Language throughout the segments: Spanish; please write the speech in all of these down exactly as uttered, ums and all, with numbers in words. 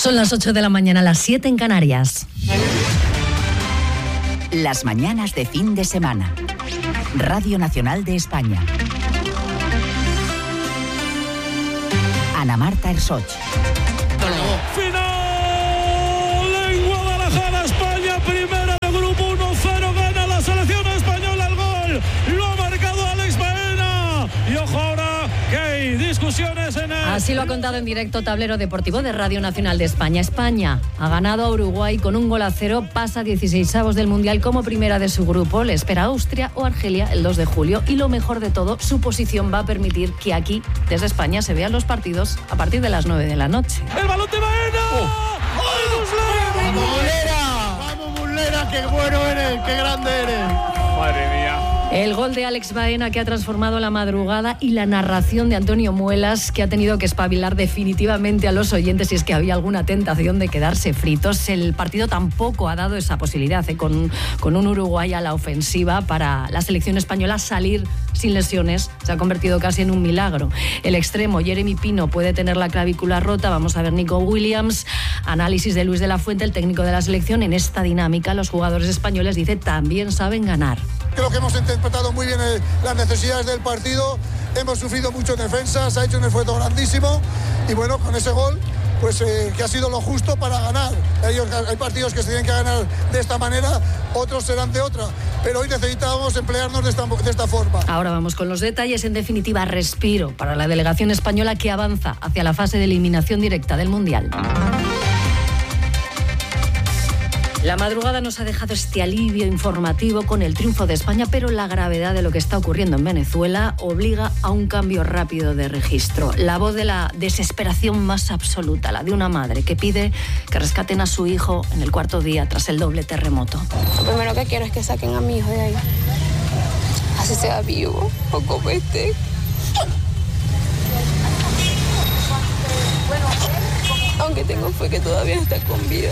Son las ocho de la mañana, las siete en Canarias. Las mañanas de fin de semana. Radio Nacional de España. Ana Marta Ersoch. Final en Guadalajara, España, primera de grupo, uno cero, gana la selección española. El gol lo ha marcado Alex Baena. Y ojo ahora que hay discusiones en el... Así lo ha contado en directo Tablero Deportivo de Radio Nacional de España. España ha ganado a Uruguay con un gol a cero, pasa a dieciseisavos del Mundial como primera de su grupo. Le espera Austria o Argelia el dos de julio. Y lo mejor de todo, su posición va a permitir que aquí, desde España, se vean los partidos a partir de las nueve de la noche. ¡El balón de Baena! Oh. ¡Ay, Muslera! ¡Vamos, Muslera! ¡Vamos, Muslera! ¡Qué bueno eres! ¡Qué grande eres! ¡Madre mía! El gol de Alex Baena, que ha transformado la madrugada, y la narración de Antonio Muelas, que ha tenido que espabilar definitivamente a los oyentes si es que había alguna tentación de quedarse fritos. El partido tampoco ha dado esa posibilidad, ¿eh? con, con un Uruguay a la ofensiva para la selección española salir sin lesiones. Se ha convertido casi en un milagro. El extremo Jeremy Pino puede tener la clavícula rota. Vamos a ver Nico Williams. Análisis de Luis de la Fuente, el técnico de la selección. En esta dinámica, los jugadores españoles, dice, también saben ganar. Creo que hemos interpretado muy bien el, las necesidades del partido, hemos sufrido mucho en defensa, se ha hecho un esfuerzo grandísimo y bueno, con ese gol, pues eh, que ha sido lo justo para ganar. Ellos, hay partidos que se tienen que ganar de esta manera, otros serán de otra, pero hoy necesitábamos emplearnos de esta, de esta forma. Ahora vamos con los detalles. En definitiva, respiro para la delegación española que avanza hacia la fase de eliminación directa del Mundial. La madrugada nos ha dejado este alivio informativo con el triunfo de España, pero la gravedad de lo que está ocurriendo en Venezuela obliga a un cambio rápido de registro. La voz de la desesperación más absoluta, la de una madre que pide que rescaten a su hijo en el cuarto día tras el doble terremoto. Lo primero que quiero es que saquen a mi hijo de ahí. Así sea vivo o como esté. Aunque tengo fe que todavía está con vida.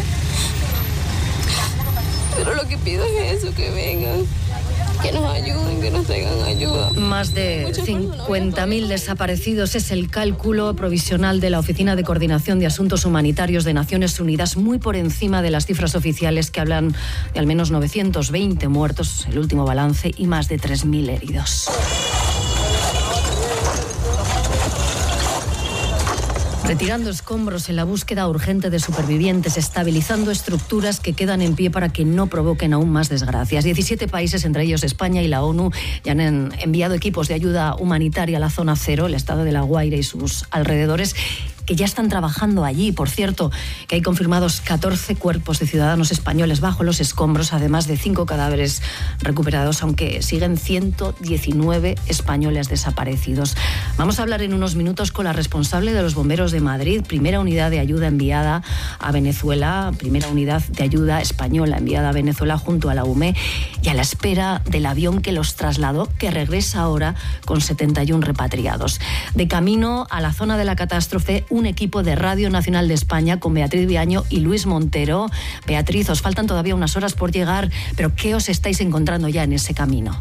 Pero lo que pido es eso, que vengan, que nos ayuden, que nos traigan ayuda. Más de cincuenta mil desaparecidos es el cálculo provisional de la Oficina de Coordinación de Asuntos Humanitarios de Naciones Unidas, muy por encima de las cifras oficiales que hablan de al menos novecientos veinte muertos, el último balance, y más de tres mil heridos. Retirando escombros en la búsqueda urgente de supervivientes, estabilizando estructuras que quedan en pie para que no provoquen aún más desgracias. diecisiete países, entre ellos España y la ONU, ya han enviado equipos de ayuda humanitaria a la zona cero, el estado de La Guaira y sus alrededores, que ya están trabajando allí. Por cierto, que hay confirmados catorce cuerpos de ciudadanos españoles bajo los escombros, además de cinco cadáveres recuperados, aunque siguen ciento diecinueve españoles desaparecidos. Vamos a hablar en unos minutos con la responsable de los bomberos de Madrid, primera unidad de ayuda enviada a Venezuela, primera unidad de ayuda española enviada a Venezuela junto a la U M E, y a la espera del avión que los trasladó, que regresa ahora con setenta y uno repatriados. De camino a la zona de la catástrofe, un equipo de Radio Nacional de España con Beatriz Viaño y Luis Montero. Beatriz, os faltan todavía unas horas por llegar, pero ¿qué os estáis encontrando ya en ese camino?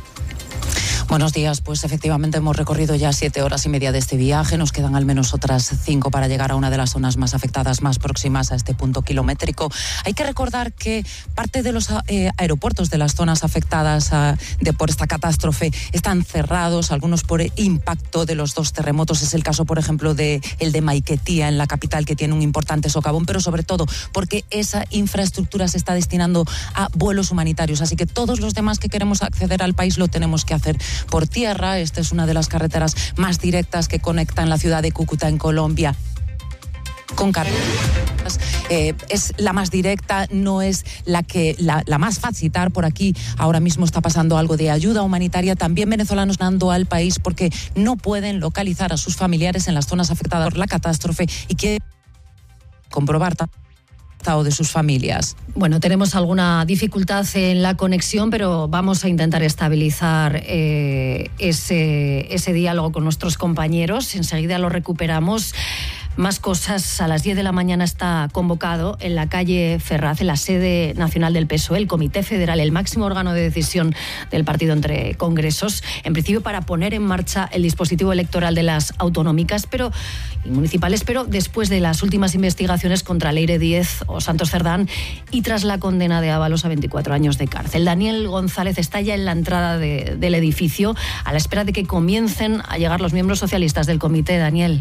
Buenos días, pues efectivamente hemos recorrido ya siete horas y media de este viaje, nos quedan al menos otras cinco para llegar a una de las zonas más afectadas, más próximas a este punto kilométrico. Hay que recordar que parte de los eh, aeropuertos de las zonas afectadas a, de, por esta catástrofe están cerrados, algunos por impacto de los dos terremotos. Es el caso, por ejemplo, de el de Maiquetía, en la capital, que tiene un importante socavón, pero sobre todo porque esa infraestructura se está destinando a vuelos humanitarios. Así que todos los demás que queremos acceder al país lo tenemos que hacer por tierra. Esta es una de las carreteras más directas que conectan la ciudad de Cúcuta en Colombia con carreteras. Eh, es la más directa, no es la que la, la más fácil. Por aquí ahora mismo está pasando algo de ayuda humanitaria, también venezolanos dando al país porque no pueden localizar a sus familiares en las zonas afectadas por la catástrofe y quieren comprobar estado de sus familias. Bueno, tenemos alguna dificultad en la conexión, pero vamos a intentar estabilizar eh, ese, ese diálogo con nuestros compañeros. Enseguida lo recuperamos. Más cosas. A las diez de la mañana está convocado en la calle Ferraz, en la sede nacional del P S O E, el Comité Federal, el máximo órgano de decisión del partido entre congresos, en principio para poner en marcha el dispositivo electoral de las autonómicas pero y municipales, pero después de las últimas investigaciones contra Leire Díez o Santos Cerdán y tras la condena de Ábalos a veinticuatro años de cárcel. Daniel González está ya en la entrada de, del edificio a la espera de que comiencen a llegar los miembros socialistas del comité. Daniel.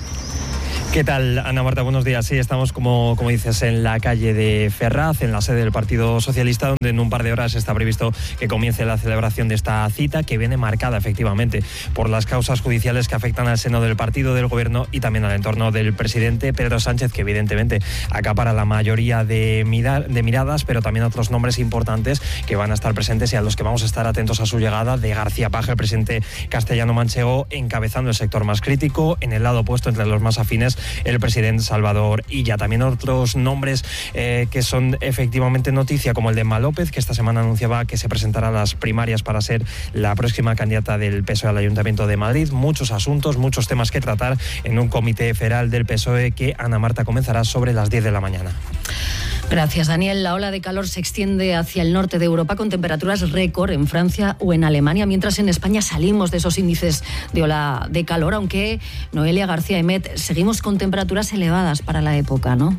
¿Qué tal, Ana Marta? Buenos días. Sí, estamos, como, como dices, en la calle de Ferraz, en la sede del Partido Socialista, donde en un par de horas está previsto que comience la celebración de esta cita, que viene marcada, efectivamente, por las causas judiciales que afectan al seno del partido, del gobierno y también al entorno del presidente Pedro Sánchez, que evidentemente acapara la mayoría de, mira, de miradas, pero también otros nombres importantes que van a estar presentes y a los que vamos a estar atentos a su llegada, de García Paje, el presidente castellano-manchego, encabezando el sector más crítico, en el lado opuesto, entre los más afines, el presidente Salvador Illa. También otros nombres eh, que son efectivamente noticia, como el de Emma López, que esta semana anunciaba que se presentará a las primarias para ser la próxima candidata del P S O E al Ayuntamiento de Madrid. Muchos asuntos, muchos temas que tratar en un comité federal del P S O E que, Ana Marta, comenzará sobre las diez de la mañana. Gracias, Daniel. La ola de calor se extiende hacia el norte de Europa con temperaturas récord en Francia o en Alemania, mientras en España salimos de esos índices de ola de calor, aunque Noelia García Emet, seguimos con temperaturas elevadas para la época, ¿no?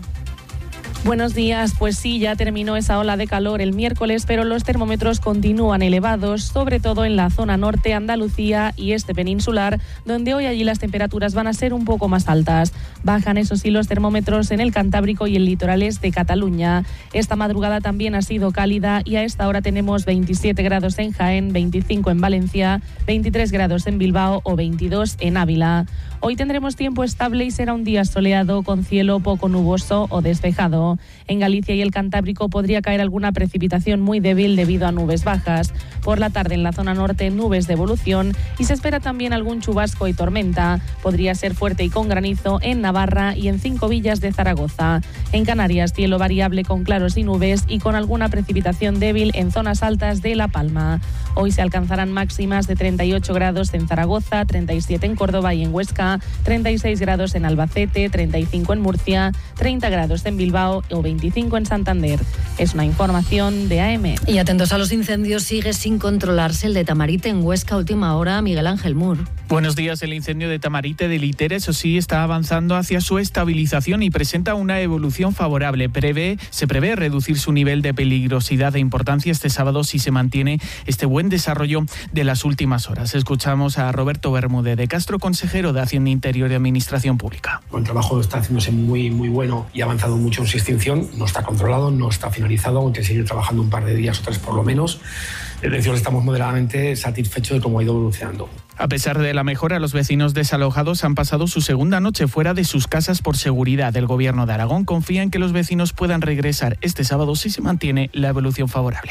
Buenos días, pues sí, ya terminó esa ola de calor el miércoles, pero los termómetros continúan elevados, sobre todo en la zona norte, Andalucía y este peninsular, donde hoy allí las temperaturas van a ser un poco más altas. Bajan, eso sí, los termómetros en el Cantábrico y en litorales de Cataluña. Esta madrugada también ha sido cálida y a esta hora tenemos veintisiete grados en Jaén, veinticinco en Valencia, veintitrés grados en Bilbao o veintidós en Ávila. Hoy tendremos tiempo estable y será un día soleado con cielo poco nuboso o despejado. En Galicia y el Cantábrico podría caer alguna precipitación muy débil debido a nubes bajas. Por la tarde en la zona norte nubes de evolución y se espera también algún chubasco y tormenta. Podría ser fuerte y con granizo en Navarra y en Cinco Villas de Zaragoza. En Canarias cielo variable con claros y nubes y con alguna precipitación débil en zonas altas de La Palma. Hoy se alcanzarán máximas de treinta y ocho grados en Zaragoza, treinta y siete en Córdoba y en Huesca, treinta y seis grados en Albacete, treinta y cinco en Murcia, treinta grados en Bilbao o veinticinco en Santander. Es una información de A M. Y atentos a los incendios, sigue sin controlarse el de Tamarite en Huesca, última hora, Miguel Ángel Mur. Buenos días. El incendio de Tamarite de Litera, eso sí, está avanzando hacia su estabilización y presenta una evolución favorable. Prevé, se prevé reducir su nivel de peligrosidad e importancia este sábado si se mantiene este buen desarrollo de las últimas horas. Escuchamos a Roberto Bermúdez de Castro, consejero de Hacienda Interior y Administración Pública. El trabajo está haciéndose muy, muy bueno y ha avanzado mucho en su extinción. No está controlado, no está finalizado, aunque hay que seguir trabajando un par de días o tres por lo menos. Es decir, estamos moderadamente satisfechos de cómo ha ido evolucionando. A pesar de la mejora, los vecinos desalojados han pasado su segunda noche fuera de sus casas por seguridad. El Gobierno de Aragón confía en que los vecinos puedan regresar este sábado si se mantiene la evolución favorable.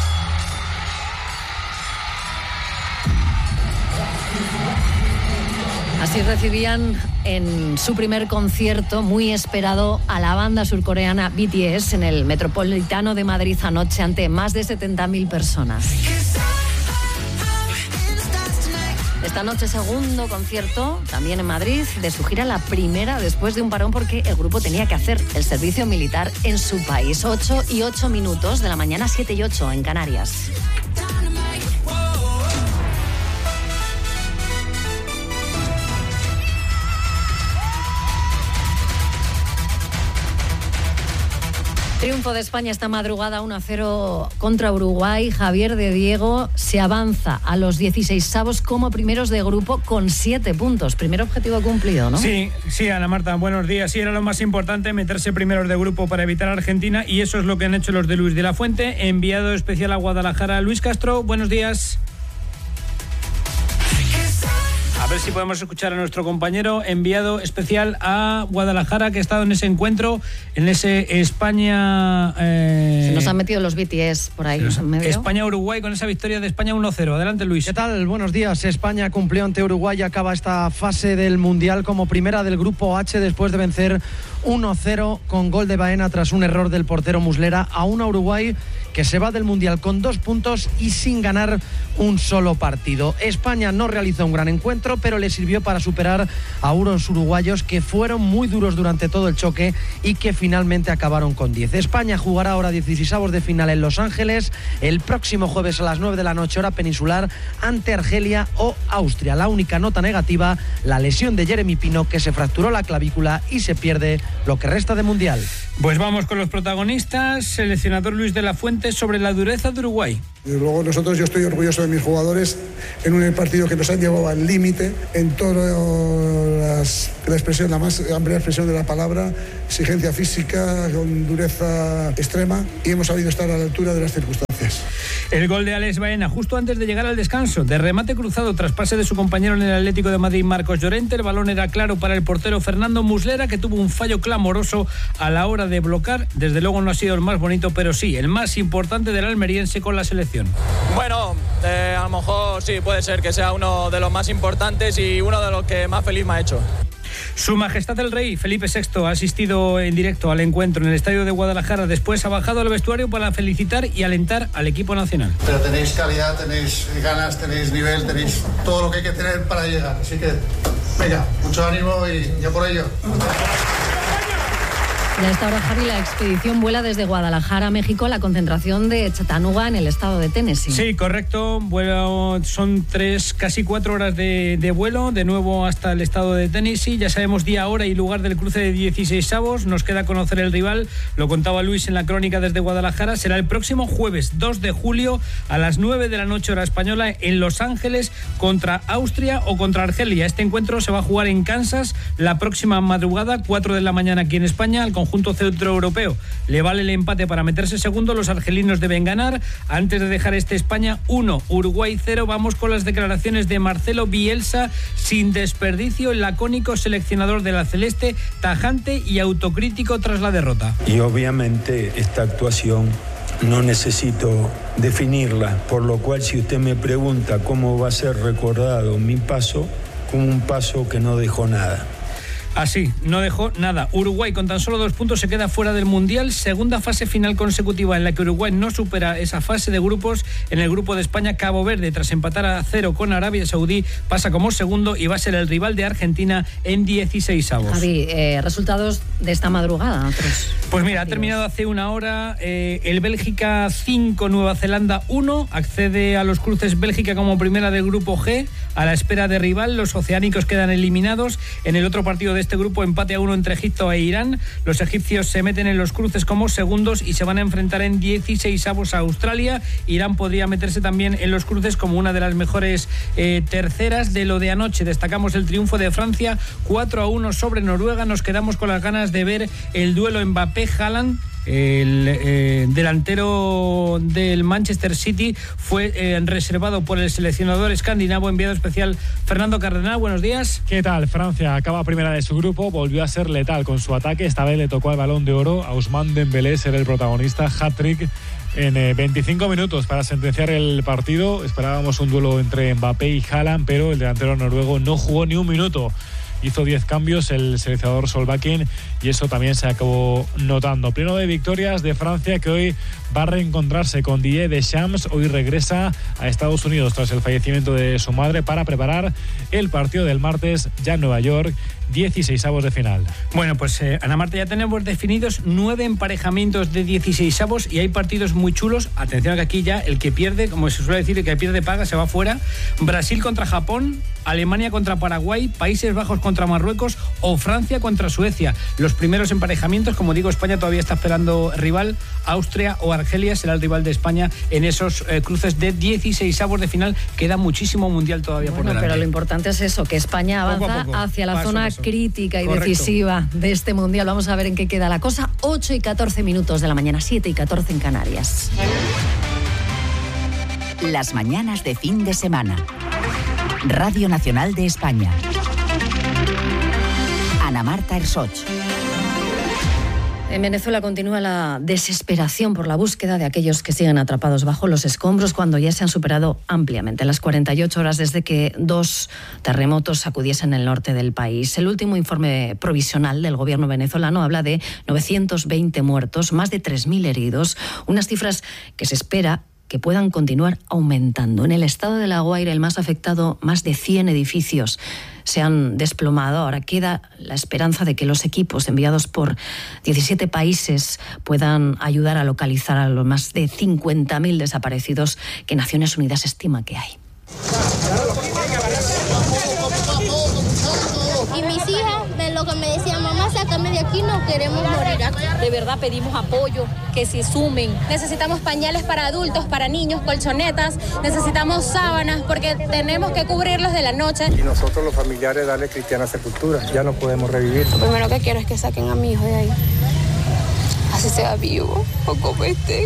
Así recibían en su primer concierto, muy esperado, a la banda surcoreana B T S en el Metropolitano de Madrid anoche ante más de setenta mil personas. Esta noche segundo concierto, también en Madrid, de su gira, la primera después de un parón porque el grupo tenía que hacer el servicio militar en su país. ocho y ocho minutos de la mañana, siete y ocho en Canarias. Triunfo de España esta madrugada, uno a cero contra Uruguay. Javier de Diego se avanza a los dieciseisavos como primeros de grupo con siete puntos. Primer objetivo cumplido, ¿no? Sí, sí, Ana Marta, buenos días. Sí, era lo más importante, meterse primeros de grupo para evitar a Argentina, y eso es lo que han hecho los de Luis de la Fuente. Enviado especial a Guadalajara, Luis Castro, buenos días. A ver si podemos escuchar a nuestro compañero enviado especial a Guadalajara, que ha estado en ese encuentro, en ese España... Eh... Se nos han metido los B T S por ahí. España-Uruguay con esa victoria de España uno cero. Adelante, Luis. ¿Qué tal? Buenos días. España cumplió ante Uruguay y acaba esta fase del Mundial como primera del Grupo H después de vencer uno cero con gol de Baena tras un error del portero Muslera a una Uruguay que se va del Mundial con dos puntos y sin ganar un solo partido. España no realizó un gran encuentro, pero le sirvió para superar a unos uruguayos que fueron muy duros durante todo el choque y que finalmente acabaron con diez. España jugará ahora dieciseisavos de final en Los Ángeles el próximo jueves a las nueve de la noche, hora peninsular, ante Argelia o Austria. La única nota negativa, la lesión de Jeremy Pino, que se fracturó la clavícula y se pierde lo que resta de Mundial. Pues vamos con los protagonistas. Seleccionador Luis de la Fuente sobre la dureza de Uruguay. Y luego nosotros, yo estoy orgulloso de mis jugadores en un partido que nos han llevado al límite en toda las, la expresión, la más amplia expresión de la palabra, exigencia física con dureza extrema, y hemos sabido estar a la altura de las circunstancias. El gol de Alex Baena justo antes de llegar al descanso, de remate cruzado tras pase de su compañero en el Atlético de Madrid, Marcos Llorente. El balón era claro para el portero Fernando Muslera, que tuvo un fallo clamoroso a la hora de bloquear. Desde luego no ha sido el más bonito, pero sí el más importante del almeriense con la selección. Bueno, eh, a lo mejor sí, puede ser que sea uno de los más importantes y uno de los que más feliz me ha hecho. Su Majestad el Rey Felipe sexto ha asistido en directo al encuentro en el Estadio de Guadalajara. Después ha bajado al vestuario para felicitar y alentar al equipo nacional. Pero tenéis calidad, tenéis ganas, tenéis nivel, tenéis todo lo que hay que tener para llegar. Así que, venga, mucho ánimo y ya por ello. Y a esta hora, Javi, la expedición vuela desde Guadalajara a México a la concentración de Chattanooga en el estado de Tennessee. Sí, correcto. Vuelo, son tres, casi cuatro horas de, de vuelo, de nuevo hasta el estado de Tennessee. Ya sabemos día, hora y lugar del cruce de dieciseisavos. Nos queda conocer el rival. Lo contaba Luis en la crónica desde Guadalajara. Será el próximo jueves dos de julio a las nueve de la noche hora española en Los Ángeles contra Austria o contra Argelia. Este encuentro se va a jugar en Kansas la próxima madrugada, cuatro de la mañana aquí en España. Al conjunto centroeuropeo le vale el empate para meterse segundo. Los argelinos deben ganar antes de dejar este España uno, Uruguay cero. Vamos con las declaraciones de Marcelo Bielsa, sin desperdicio, el lacónico seleccionador de la celeste, tajante y autocrítico tras la derrota. Y obviamente esta actuación no necesito definirla, por lo cual si usted me pregunta cómo va a ser recordado mi paso, como un paso que no dejó nada. Así, no dejó nada. Uruguay con tan solo dos puntos se queda fuera del Mundial. Segunda fase final consecutiva en la que Uruguay no supera esa fase de grupos. En el grupo de España, Cabo Verde, tras empatar a cero con Arabia Saudí, pasa como segundo y va a ser el rival de Argentina en dieciseisavos. Javi, eh, resultados de esta madrugada. Otros pues mira, partidos. Ha terminado hace una hora. Eh, el Bélgica cinco, Nueva Zelanda uno. Accede a los cruces Bélgica como primera del grupo G. A la espera de rival, los oceánicos quedan eliminados. En el otro partido de este grupo, empate a uno entre Egipto e Irán. Los egipcios se meten en los cruces como segundos y se van a enfrentar en dieciseisavos a Australia. Irán podría meterse también en los cruces como una de las mejores eh, terceras. De lo de anoche destacamos el triunfo de Francia cuatro a uno sobre Noruega. Nos quedamos con las ganas de ver el duelo Mbappé-Haaland. El eh, delantero del Manchester City fue eh, reservado por el seleccionador escandinavo, enviado especial Fernando Cardenal. Buenos días. ¿Qué tal? Francia acaba primera de su grupo, volvió a ser letal con su ataque. Esta vez le tocó al Balón de Oro a Ousmane Dembélé ser el protagonista, hat-trick en eh, veinticinco minutos para sentenciar el partido. Esperábamos un duelo entre Mbappé y Haaland, pero el delantero noruego no jugó ni un minuto. Hizo diez cambios el seleccionador Solbakken y eso también se acabó notando. Pleno de victorias de Francia, que hoy va a reencontrarse con Didier Deschamps. Hoy regresa a Estados Unidos tras el fallecimiento de su madre para preparar el partido del martes ya en Nueva York, dieciseisavos de final. Bueno, pues eh, Ana Marta, ya tenemos definidos nueve emparejamientos de dieciseisavos y hay partidos muy chulos. Atención que aquí ya el que pierde, como se suele decir, el que pierde paga, se va fuera. Brasil contra Japón, Alemania contra Paraguay, Países Bajos contra Marruecos o Francia contra Suecia. Los primeros emparejamientos, como digo, España todavía está esperando rival. Austria o Argelia será el rival de España en esos eh, cruces de dieciseisavos de final. Queda muchísimo mundial todavía bueno, por delante. Pero lo importante es eso, que España avanza poco a poco, hacia la paso, zona paso. crítica y Correcto. decisiva de este mundial. Vamos a ver en qué queda la cosa. ocho y catorce minutos de la mañana, siete y catorce en Canarias. Las mañanas de fin de semana. Radio Nacional de España. Ana Marta Ersoch. En Venezuela continúa la desesperación por la búsqueda de aquellos que siguen atrapados bajo los escombros cuando ya se han superado ampliamente las cuarenta y ocho horas desde que dos terremotos sacudiesen el norte del país. El último informe provisional del gobierno venezolano habla de novecientos veinte muertos, más de tres mil heridos, unas cifras que se espera que puedan continuar aumentando. En el estado de La Guaira, el más afectado, más de cien edificios se han desplomado. Ahora queda la esperanza de que los equipos enviados por diecisiete países puedan ayudar a localizar a los más de cincuenta mil desaparecidos que Naciones Unidas estima que hay. Y mis hijas, de lo que me decían, mamá, sácame de aquí, no queremos morir aquí. De verdad pedimos apoyo, que se sumen. Necesitamos pañales para adultos, para niños, colchonetas, necesitamos sábanas, porque tenemos que cubrirlos de la noche. Y nosotros los familiares darle cristiana sepultura, ya no podemos revivir. Lo primero que quiero es que saquen a mi hijo de ahí. Así sea vivo o como esté.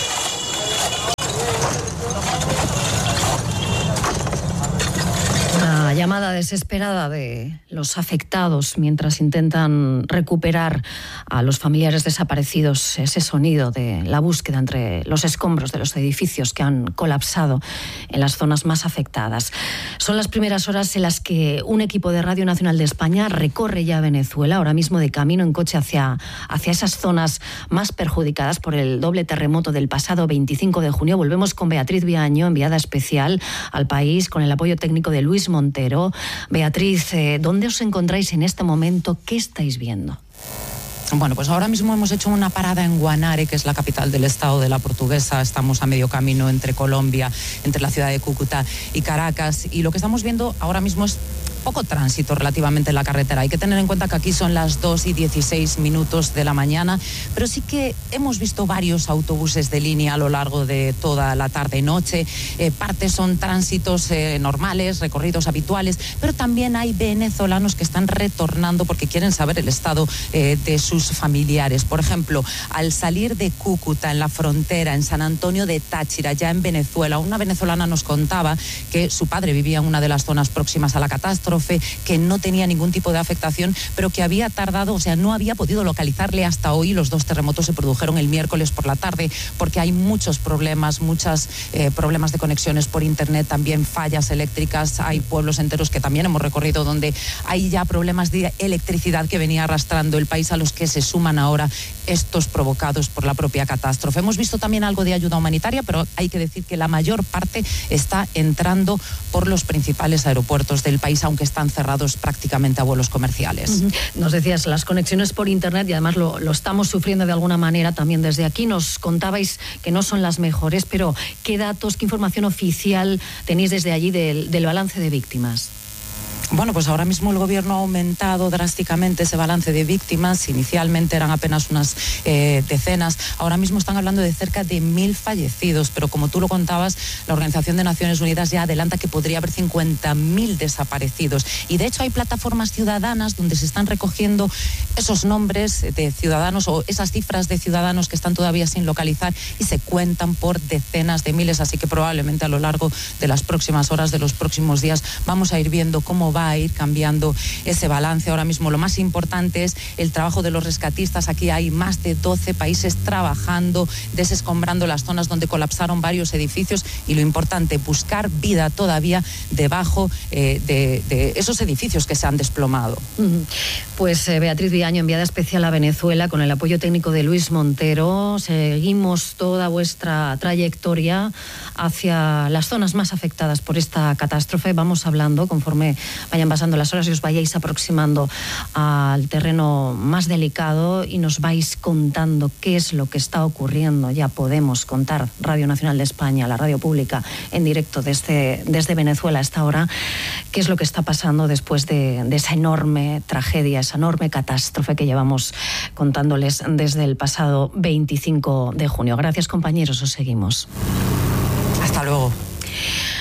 Una llamada desesperada de los afectados mientras intentan recuperar a los familiares desaparecidos, ese sonido de la búsqueda entre los escombros de los edificios que han colapsado en las zonas más afectadas. Son las primeras horas en las que un equipo de Radio Nacional de España recorre ya Venezuela, ahora mismo de camino en coche hacia, hacia esas zonas más perjudicadas por el doble terremoto del pasado veinticinco de junio. Volvemos con Beatriz Viaño, enviada especial al país, con el apoyo técnico de Luis Montero. Beatriz, ¿dónde os encontráis en este momento? ¿Qué estáis viendo? Bueno, pues ahora mismo hemos hecho una parada en Guanare, que es la capital del estado de la Portuguesa. Estamos a medio camino entre Colombia, entre la ciudad de Cúcuta y Caracas. Y lo que estamos viendo ahora mismo es poco tránsito relativamente en la carretera. Hay que tener en cuenta que aquí son las dos y dieciséis minutos de la mañana, pero sí que hemos visto varios autobuses de línea a lo largo de toda la tarde y noche. Eh, partes son tránsitos eh, normales, recorridos habituales, pero también hay venezolanos que están retornando porque quieren saber el estado eh, de sus familiares. Por ejemplo, al salir de Cúcuta, en la frontera, en San Antonio de Táchira, ya en Venezuela, una venezolana nos contaba que su padre vivía en una de las zonas próximas a la catástrofe, que no tenía ningún tipo de afectación, pero que había tardado, o sea, no había podido localizarle hasta hoy. Los dos terremotos se produjeron el miércoles por la tarde porque hay muchos problemas, muchos eh, problemas de conexiones por internet, también fallas eléctricas. Hay pueblos enteros que también hemos recorrido donde hay ya problemas de electricidad que venía arrastrando el país, a los que se suman ahora estos provocados por la propia catástrofe. Hemos visto también algo de ayuda humanitaria, pero hay que decir que la mayor parte está entrando por los principales aeropuertos del país, aunque están cerrados prácticamente a vuelos comerciales. Nos decías, las conexiones por internet, y además lo, lo estamos sufriendo de alguna manera también desde aquí. Nos contabais que no son las mejores, pero ¿qué datos, qué información oficial tenéis desde allí del, del balance de víctimas? Bueno, pues ahora mismo el gobierno ha aumentado drásticamente ese balance de víctimas. Inicialmente eran apenas unas eh, decenas. Ahora mismo están hablando de cerca de mil fallecidos. Pero como tú lo contabas, la Organización de Naciones Unidas ya adelanta que podría haber cincuenta mil desaparecidos. Y de hecho hay plataformas ciudadanas donde se están recogiendo esos nombres de ciudadanos o esas cifras de ciudadanos que están todavía sin localizar y se cuentan por decenas de miles. Así que probablemente a lo largo de las próximas horas, de los próximos días, vamos a ir viendo cómo va a ir cambiando ese balance. Ahora mismo lo más importante es el trabajo de los rescatistas. Aquí hay más de doce países trabajando, desescombrando las zonas donde colapsaron varios edificios, y lo importante, buscar vida todavía debajo eh, de, de esos edificios que se han desplomado. Pues eh, Beatriz Viaño, enviada especial a Venezuela, con el apoyo técnico de Luis Montero. Seguimos toda vuestra trayectoria hacia las zonas más afectadas por esta catástrofe. Vamos hablando conforme vayan pasando las horas y os vayáis aproximando al terreno más delicado y nos vais contando qué es lo que está ocurriendo. Ya podemos contar, Radio Nacional de España, la radio pública, en directo desde, desde Venezuela a esta hora, qué es lo que está pasando después de, de esa enorme tragedia, esa enorme catástrofe que llevamos contándoles desde el pasado veinticinco de junio. Gracias, compañeros, os seguimos. Hasta luego.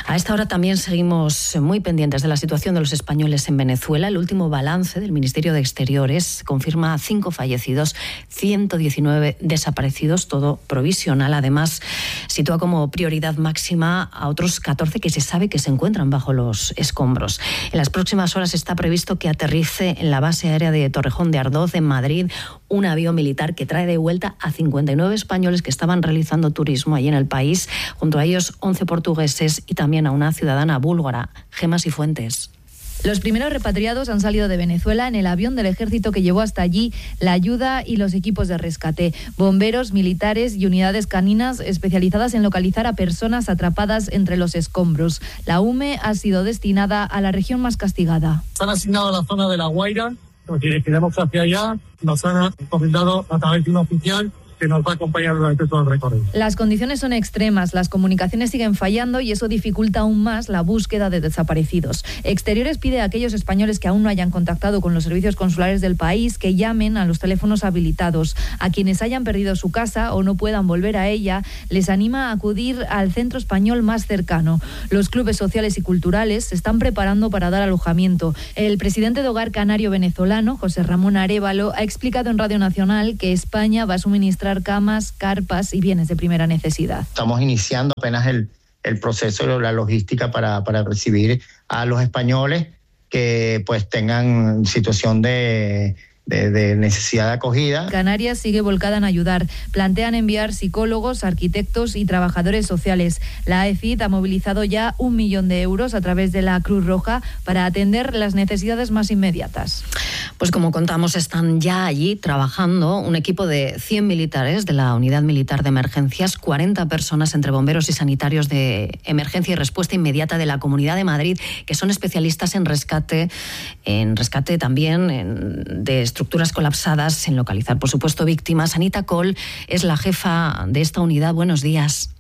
A esta hora también seguimos muy pendientes de la situación de los españoles en Venezuela. El último balance del Ministerio de Exteriores confirma cinco fallecidos, ciento diecinueve desaparecidos, todo provisional. Además, sitúa como prioridad máxima a otros catorce que se sabe que se encuentran bajo los escombros. En las próximas horas está previsto que aterrice en la base aérea de Torrejón de Ardoz, en Madrid, un avión militar que trae de vuelta a cincuenta y nueve españoles que estaban realizando turismo allí en el país, junto a ellos once portugueses y también a una ciudadana búlgara. Gemas y Fuentes. Los primeros repatriados han salido de Venezuela en el avión del ejército que llevó hasta allí la ayuda y los equipos de rescate. Bomberos, militares y unidades caninas especializadas en localizar a personas atrapadas entre los escombros. La U M E ha sido destinada a la región más castigada. Están asignados a la zona de La Guaira, nos dirigiremos hacia allá. Nos han encomendado a través de un oficial que nos va a acompañar durante todo el recorrido. Las condiciones son extremas, las comunicaciones siguen fallando y eso dificulta aún más la búsqueda de desaparecidos. Exteriores pide a aquellos españoles que aún no hayan contactado con los servicios consulares del país que llamen a los teléfonos habilitados. A quienes hayan perdido su casa o no puedan volver a ella, les anima a acudir al centro español más cercano. Los clubes sociales y culturales se están preparando para dar alojamiento. El presidente de Hogar Canario venezolano, José Ramón Arévalo, ha explicado en Radio Nacional que España va a suministrar camas, carpas y bienes de primera necesidad. Estamos iniciando apenas el, el proceso de la logística para, para recibir a los españoles que pues tengan situación de... De, de necesidad de acogida. Canarias sigue volcada en ayudar. Plantean enviar psicólogos, arquitectos y trabajadores sociales. La A E C I D ha movilizado ya un millón de euros a través de la Cruz Roja para atender las necesidades más inmediatas. Pues como contamos, están ya allí trabajando un equipo de cien militares de la Unidad Militar de Emergencias, cuarenta personas entre bomberos y sanitarios de emergencia y respuesta inmediata de la Comunidad de Madrid, que son especialistas en rescate, en rescate también en, de estructuras colapsadas, en localizar, por supuesto, víctimas. Anita Col es la jefa de esta unidad. Buenos días.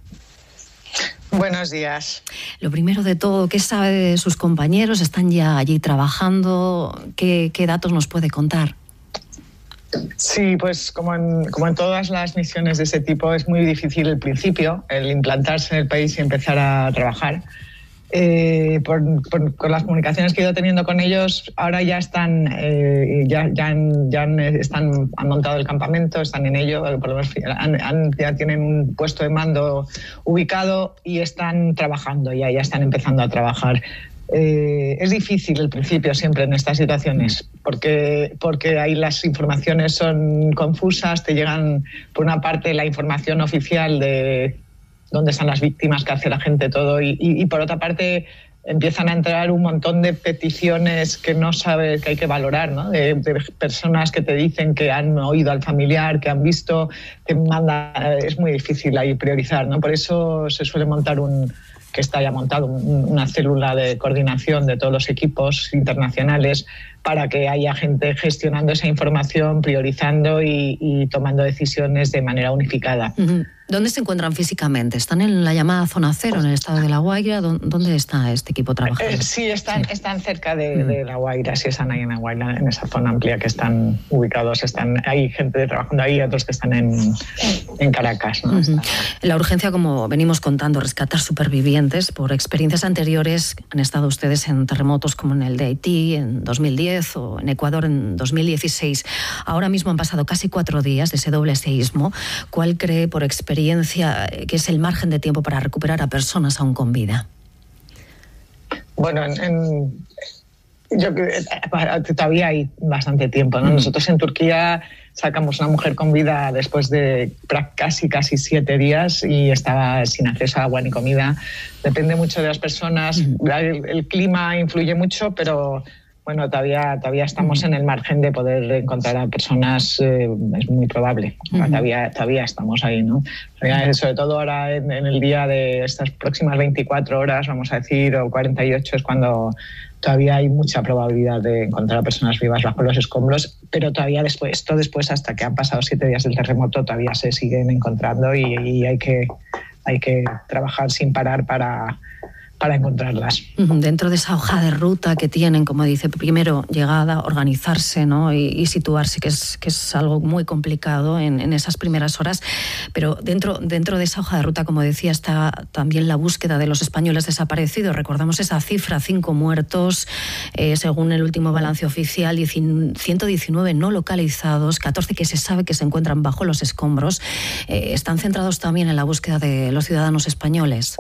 Buenos días. Lo primero de todo, ¿qué sabe de sus compañeros? ¿Están ya allí trabajando? ¿Qué, qué datos nos puede contar? Sí, pues como en, como en todas las misiones de ese tipo, es muy difícil el principio, el implantarse en el país y empezar a trabajar. Eh, por, por, con las comunicaciones que he ido teniendo con ellos, ahora ya están, eh, ya, ya, han, ya han, están, han montado el campamento, están en ello, por lo menos han, han, ya tienen un puesto de mando ubicado y están trabajando, ya, ya están empezando a trabajar. Eh, es difícil el principio siempre en estas situaciones porque, porque ahí las informaciones son confusas, te llegan por una parte la información oficial de dónde están las víctimas, qué hace la gente, todo, y, y, y por otra parte empiezan a entrar un montón de peticiones que no sabes, que hay que valorar, ¿no? De, de personas que te dicen que han oído al familiar, que han visto, que manda, es muy difícil ahí priorizar, ¿no? Por eso se suele montar un, que está ya montado, un, una célula de coordinación de todos los equipos internacionales para que haya gente gestionando esa información, priorizando y, y tomando decisiones de manera unificada. Uh-huh. ¿Dónde se encuentran físicamente? ¿Están en la llamada zona cero, en el estado de La Guaira? ¿Dónde está este equipo trabajando? Eh, sí, están, sí, están cerca de, de La Guaira, sí están ahí en La Guaira, en esa zona amplia que están ubicados. Están, hay gente trabajando ahí, otros que están en, en Caracas, ¿no? Uh-huh. La urgencia, como venimos contando, rescatar supervivientes. Por experiencias anteriores han estado ustedes en terremotos como en el de Haití en dos mil diez o en Ecuador en dos mil dieciséis. Ahora mismo han pasado casi cuatro días de ese doble seísmo. ¿Cuál cree, por experiencia, que es el margen de tiempo para recuperar a personas aún con vida? Bueno, en, en, yo creo que todavía hay bastante tiempo, ¿no? Mm. Nosotros en Turquía sacamos una mujer con vida después de casi casi siete días y estaba sin acceso a agua ni comida. Depende mucho de las personas. Mm. El, el clima influye mucho, pero bueno, todavía, todavía estamos en el margen de poder encontrar a personas, eh, es muy probable. Uh-huh. Todavía, todavía estamos ahí, ¿no? Todavía, sobre todo ahora en, en el día de estas próximas veinticuatro horas, vamos a decir, o cuarenta y ocho, es cuando todavía hay mucha probabilidad de encontrar a personas vivas bajo los escombros, pero todavía después, esto después, hasta que han pasado siete días del terremoto, todavía se siguen encontrando y, y hay que, hay que trabajar sin parar para... para encontrarlas. Dentro de esa hoja de ruta que tienen, como dice, primero llegada, organizarse, ¿no? y, y situarse, que es, que es algo muy complicado en, en esas primeras horas, pero dentro, dentro de esa hoja de ruta, como decía, está también la búsqueda de los españoles desaparecidos. Recordamos esa cifra, cinco muertos, eh, según el último balance oficial, ciento diecinueve no localizados, catorce que se sabe que se encuentran bajo los escombros. Eh, están centrados también en la búsqueda de los ciudadanos españoles.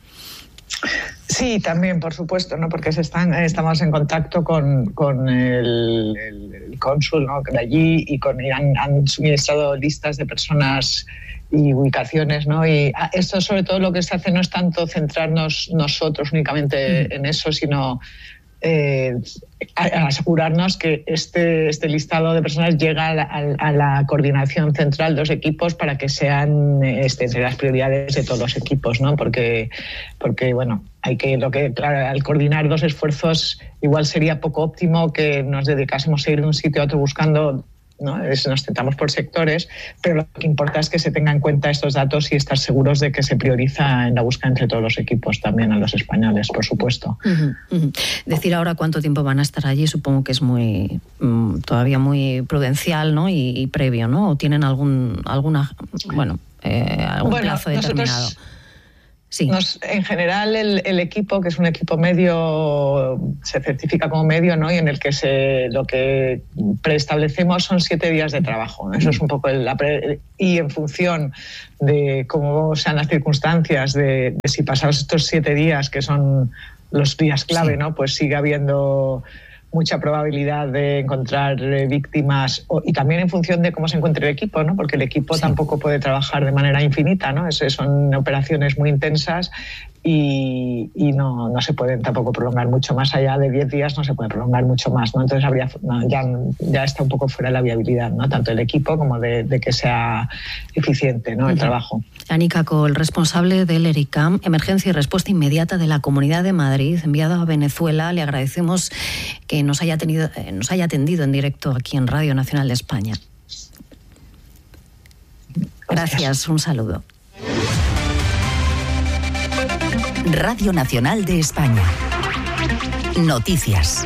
Sí, también, por supuesto, ¿no? Porque se están, estamos en contacto con, con el, el, el cónsul, ¿no? de allí y, con, y han, han suministrado listas de personas y ubicaciones, ¿no? Y esto, sobre todo, lo que se hace no es tanto centrarnos nosotros únicamente en eso, sino eh, asegurarnos que este, este listado de personas llega a la, a la coordinación central de los equipos para que sean este, entre las prioridades de todos los equipos, ¿no? Porque, porque bueno, hay que, lo que, claro, al coordinar dos esfuerzos igual sería poco óptimo que nos dedicásemos a ir de un sitio a otro buscando, ¿no? Nos centramos por sectores, pero lo que importa es que se tengan en cuenta estos datos y estar seguros de que se prioriza en la búsqueda entre todos los equipos, también a los españoles, por supuesto. Uh-huh, uh-huh. Decir ahora cuánto tiempo van a estar allí, supongo que es muy um, todavía muy prudencial, ¿no? y, y previo, ¿no? ¿O tienen algún alguna bueno eh, algún bueno, plazo determinado? Nosotros... Sí. Nos, en general, el, el equipo, que es un equipo medio, se certifica como medio, ¿no? Y en el que se, lo que preestablecemos son siete días de trabajo, ¿no? Eso es un poco el, la pre, y en función de cómo sean las circunstancias, de, de si pasados estos siete días, que son los días clave, sí. ¿no? Pues sigue habiendo mucha probabilidad de encontrar víctimas, y también en función de cómo se encuentre el equipo, ¿no? Porque el equipo sí. tampoco puede trabajar de manera infinita, ¿no? Es, son operaciones muy intensas y, y no, no se pueden tampoco prolongar mucho más allá de diez días, no se puede prolongar mucho más, ¿no? Entonces habría, no, ya, ya está un poco fuera de la viabilidad, ¿no? Tanto el equipo como de, de que sea eficiente, ¿no? El uh-huh. trabajo. Anika Col, responsable del ERICAM, Emergencia y Respuesta Inmediata de la Comunidad de Madrid, enviado a Venezuela. Le agradecemos que nos haya, tenido, eh, nos haya atendido en directo aquí en Radio Nacional de España. Gracias, Gracias. Un saludo. Radio Nacional de España. Noticias.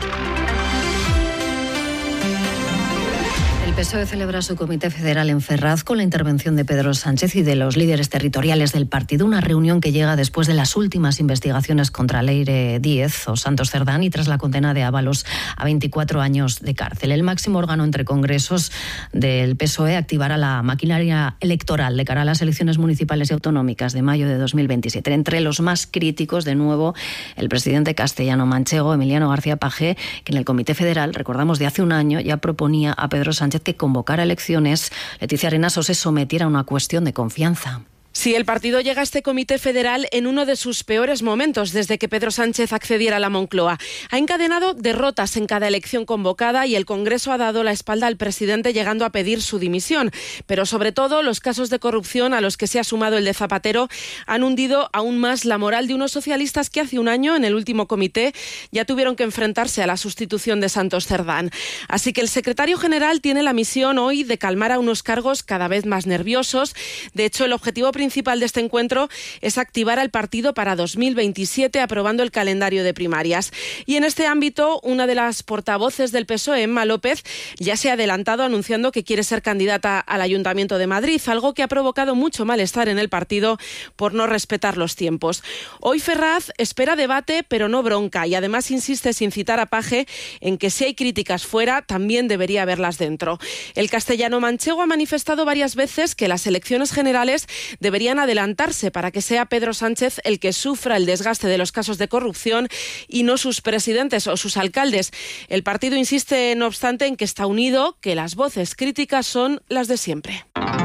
El P S O E celebra su comité federal en Ferraz con la intervención de Pedro Sánchez y de los líderes territoriales del partido, una reunión que llega después de las últimas investigaciones contra Leire Díez o Santos Cerdán y tras la condena de Ábalos a veinticuatro años de cárcel. El máximo órgano entre congresos del P S O E activará la maquinaria electoral de cara a las elecciones municipales y autonómicas de mayo de dos mil veintisiete. Entre los más críticos, de nuevo, el presidente castellano-manchego, Emiliano García Paje, que en el comité federal, recordamos, de hace un año ya proponía a Pedro Sánchez que convocara elecciones. Leticia Arenas se sometiera a una cuestión de confianza. Sí, el partido llega a este comité federal en uno de sus peores momentos desde que Pedro Sánchez accediera a la Moncloa. Ha encadenado derrotas en cada elección convocada y el Congreso ha dado la espalda al presidente llegando a pedir su dimisión. Pero sobre todo los casos de corrupción a los que se ha sumado el de Zapatero han hundido aún más la moral de unos socialistas que hace un año en el último comité ya tuvieron que enfrentarse a la sustitución de Santos Cerdán. Así que el secretario general tiene la misión hoy de calmar a unos cargos cada vez más nerviosos. De hecho, el objetivo principal principal de este encuentro es activar al partido para dos mil veintisiete, aprobando el calendario de primarias. Y en este ámbito, una de las portavoces del P S O E, Emma López, ya se ha adelantado anunciando que quiere ser candidata al Ayuntamiento de Madrid, algo que ha provocado mucho malestar en el partido por no respetar los tiempos. Hoy Ferraz espera debate, pero no bronca, y además insiste sin citar a Paje en que si hay críticas fuera, también debería haberlas dentro. El castellano-manchego ha manifestado varias veces que las elecciones generales deberían adelantarse para que sea Pedro Sánchez el que sufra el desgaste de los casos de corrupción y no sus presidentes o sus alcaldes. El partido insiste, no obstante, en que está unido, que las voces críticas son las de siempre.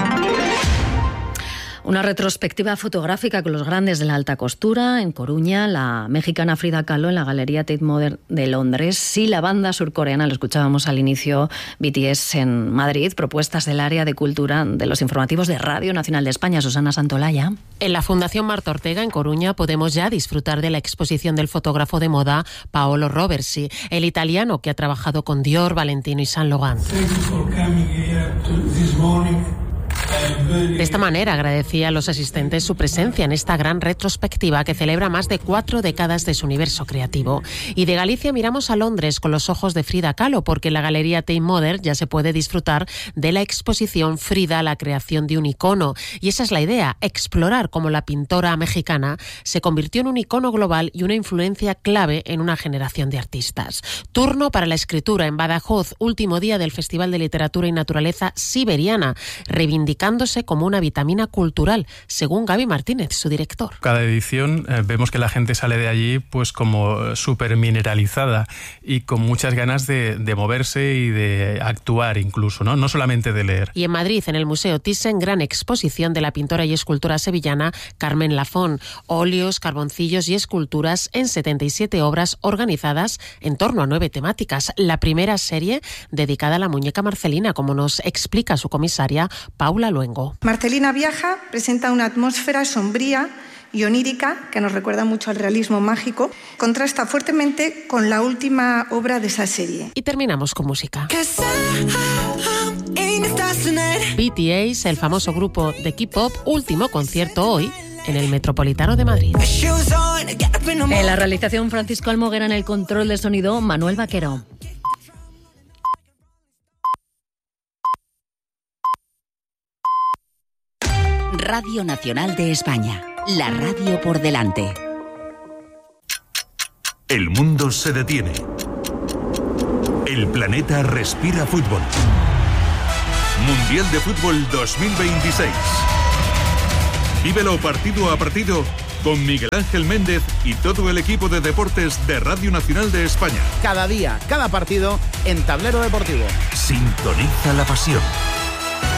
Una retrospectiva fotográfica con los grandes de la alta costura en Coruña, la mexicana Frida Kahlo en la Galería Tate Modern de Londres y la banda surcoreana, lo escuchábamos al inicio, B T S en Madrid, propuestas del área de cultura de los informativos de Radio Nacional de España. Susana Santolaya. En la Fundación Marta Ortega en Coruña podemos ya disfrutar de la exposición del fotógrafo de moda Paolo Roversi, el italiano que ha trabajado con Dior, Valentino y Saint Laurent. De esta manera agradecía a los asistentes su presencia en esta gran retrospectiva que celebra más de cuatro décadas de su universo creativo. Y de Galicia miramos a Londres con los ojos de Frida Kahlo, porque en la Galería Tate Modern ya se puede disfrutar de la exposición Frida, la creación de un icono. Y esa es la idea, explorar cómo la pintora mexicana se convirtió en un icono global y una influencia clave en una generación de artistas. Turno para la escritura en Badajoz, último día del Festival de Literatura y Naturaleza Siberiana, reivindicándose como una vitamina cultural, según Gaby Martínez, su director. Cada edición eh, vemos que la gente sale de allí pues como súper mineralizada y con muchas ganas de, de moverse y de actuar incluso, ¿no? No solamente de leer. Y en Madrid, en el Museo Thyssen, gran exposición de la pintora y escultora sevillana Carmen Lafón. Óleos, carboncillos y esculturas en setenta y siete obras organizadas en torno a nueve temáticas. La primera serie dedicada a la muñeca Marcelina, como nos explica su comisaria Paula Luengo. Marcelina viaja, presenta una atmósfera sombría y onírica que nos recuerda mucho al realismo mágico. Contrasta fuertemente con la última obra de esa serie. Y terminamos con música. B T S, el famoso grupo de K-pop, último concierto hoy en el Metropolitano de Madrid. En la realización, Francisco Almoguera, en el control de sonido, Manuel Vaquero. Radio Nacional de España, la radio por delante. El mundo se detiene. El planeta respira fútbol. Mundial de Fútbol dos mil veintiséis. Vívelo partido a partido con Miguel Ángel Méndez y todo el equipo de deportes de Radio Nacional de España. Cada día, cada partido en Tablero Deportivo. Sintoniza la pasión.